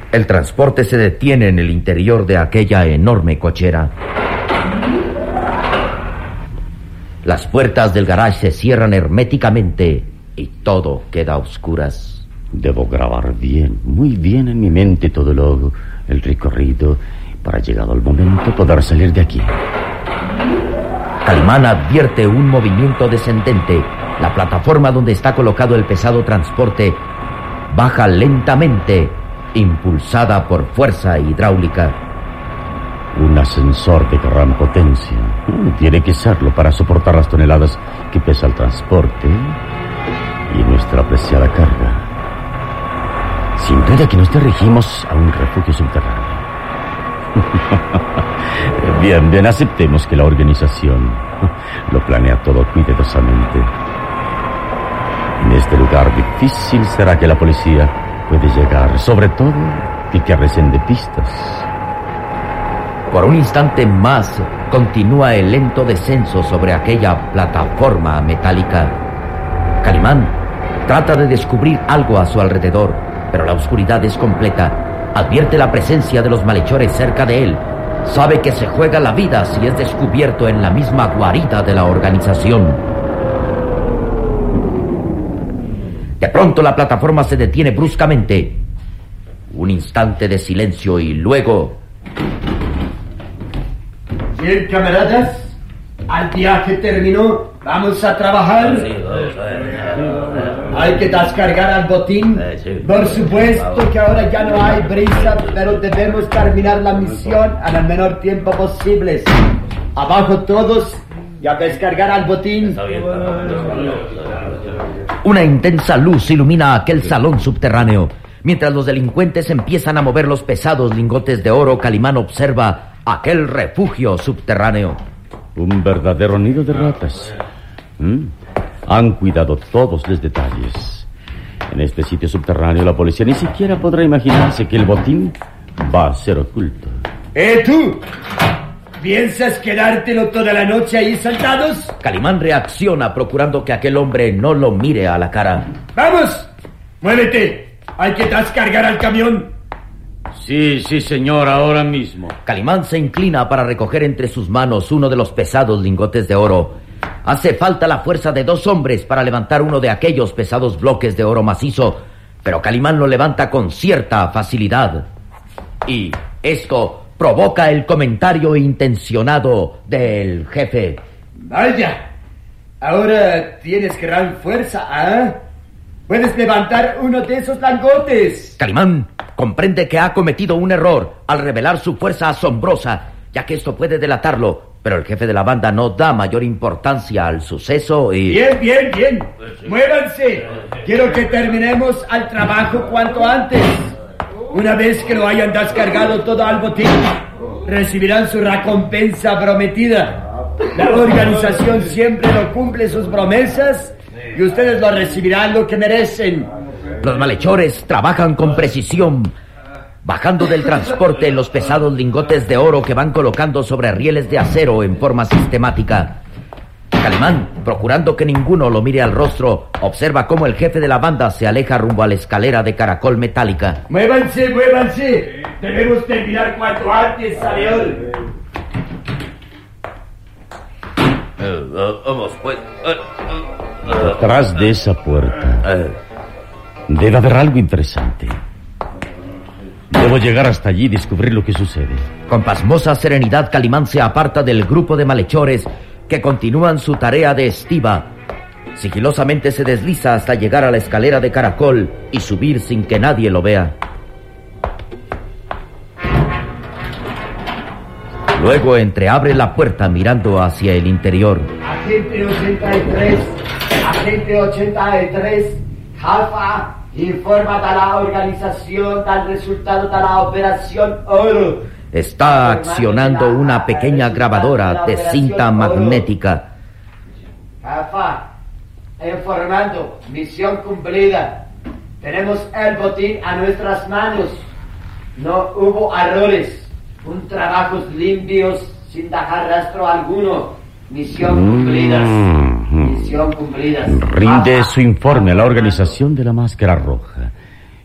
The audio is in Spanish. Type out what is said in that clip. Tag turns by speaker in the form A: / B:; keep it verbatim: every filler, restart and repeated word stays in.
A: El transporte se detiene en el interior de aquella enorme cochera. Las puertas del garage se cierran herméticamente y todo queda a oscuras.
B: Debo grabar bien, muy bien en mi mente todo lo, el recorrido para, llegado el momento, poder salir de aquí.
A: Calimán advierte un movimiento descendente. La plataforma donde está colocado el pesado transporte baja lentamente, impulsada por fuerza hidráulica.
B: Un ascensor de gran potencia. Tiene que serlo para soportar las toneladas que pesa el transporte y nuestra apreciada carga. Sin duda que nos dirigimos a un refugio subterráneo. Bien, bien, aceptemos que la organización lo planea todo cuidadosamente. En este lugar difícil será que la policía puede llegar, sobre todo que carecen de pistas.
A: Por un instante más continúa el lento descenso sobre aquella plataforma metálica. Calimán trata de descubrir algo a su alrededor, pero la oscuridad es completa. Advierte la presencia de los malhechores cerca de él. Sabe que se juega la vida si es descubierto en la misma guarida de la organización. De pronto la plataforma se detiene bruscamente. Un instante de silencio y luego...
C: Bien, camaradas, el viaje terminó. Vamos a trabajar. Hay que descargar al botín. Por supuesto que ahora ya no hay brisa, pero debemos terminar la misión en el menor tiempo posible. Abajo todos y a descargar al botín.
A: Una intensa luz ilumina aquel salón subterráneo. Mientras los delincuentes empiezan a mover los pesados lingotes de oro, Calimán observa aquel refugio subterráneo.
B: Un verdadero nido de ratas. ¿Mm? Han cuidado todos los detalles. En este sitio subterráneo la policía ni siquiera podrá imaginarse que el botín va a ser oculto.
C: ¡Eh, tú! ¿Piensas quedártelo toda la noche ahí sentados?
A: Calimán reacciona procurando que aquel hombre no lo mire a la cara.
C: ¡Vamos! ¡Muévete! Hay que descargar al camión.
B: Sí, sí, señor, ahora mismo.
A: Calimán se inclina para recoger entre sus manos uno de los pesados lingotes de oro. Hace falta la fuerza de dos hombres para levantar uno de aquellos pesados bloques de oro macizo, pero Calimán lo levanta con cierta facilidad. Y esto provoca el comentario intencionado del jefe.
C: Vaya, ahora tienes gran fuerza, ¿ah? ¿eh? Puedes levantar uno de esos lingotes.
A: Calimán comprende que ha cometido un error al revelar su fuerza asombrosa, ya que esto puede delatarlo, pero el jefe de la banda no da mayor importancia al suceso y...
C: Bien, bien, bien. Muévanse. Quiero que terminemos el trabajo cuanto antes. Una vez que lo hayan descargado todo al botín, recibirán su recompensa prometida. La organización siempre no cumple sus promesas y ustedes lo recibirán lo que merecen.
A: Los malhechores trabajan con precisión, bajando del transporte los pesados lingotes de oro que van colocando sobre rieles de acero en forma sistemática. Calimán, procurando que ninguno lo mire al rostro, observa cómo el jefe de la banda se aleja rumbo a la escalera de caracol metálica.
C: ¡Muévanse, muévanse! Debemos terminar cuanto antes, señor.
A: Vamos, pues...
B: Detrás de esa puerta debe haber algo interesante. Debo llegar hasta allí y descubrir lo que sucede.
A: Con pasmosa serenidad, Calimán se aparta del grupo de malhechores que continúan su tarea de estiba. Sigilosamente se desliza hasta llegar a la escalera de caracol y subir sin que nadie lo vea. Luego entreabre la puerta mirando hacia el interior.
C: Agente ochenta y tres, agente ochenta y tres, Alfa, informa de la organización del resultado de la operación Oro.
A: Está accionando una pequeña grabadora de cinta magnética.
C: Alfa, informando, misión cumplida. Tenemos el botín a nuestras manos. No hubo errores. Un trabajo limpios sin dejar rastro alguno. Misión cumplida.
B: Mm-hmm.
C: Misión cumplida.
B: Rinde su informe a la organización de la Máscara Roja.